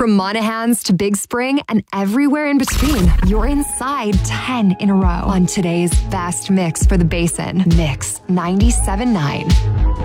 From Monahans to Big Spring and everywhere in between, you're inside 10 in a row on today's best mix for the Basin. Mix 97.9.